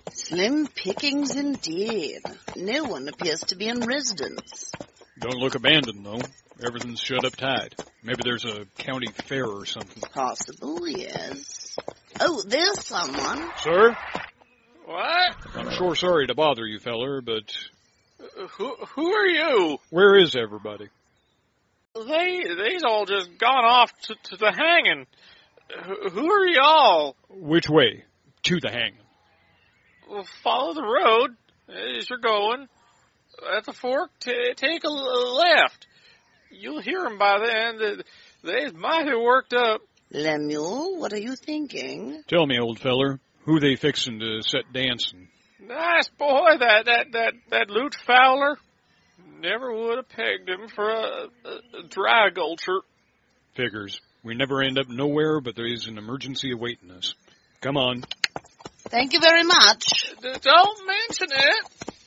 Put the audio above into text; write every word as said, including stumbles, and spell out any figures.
Slim pickings indeed. No one appears to be in residence. Don't look abandoned, though. Everything's shut up tight. Maybe there's a county fair or something. Possible, yes. Oh, there's someone. Sir? What? I'm sure sorry to bother you, feller, but... Uh, who who are you? Where is everybody? They, they's all just gone off to, to the hanging. Who, who are y'all? Which way? To the hanging. Well, follow the road as you're going. At the fork, t- take a l- left. You'll hear them by then. They's mighty worked up. Lemuel, what are you thinking? Tell me, old feller, who they fixin' to set dancing? Nice boy, that that that that Lute Fowler. Never would have pegged him for a, a, a dry gulcher. Figures. We never end up nowhere, but there's an emergency awaiting us. Come on. Thank you very much. D- don't mention it.